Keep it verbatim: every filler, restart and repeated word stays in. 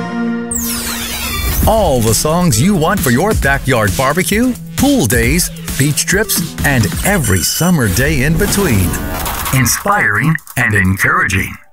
All the songs you want for your backyard barbecue, pool days, beach trips, and every summer day in between. Inspiring and encouraging.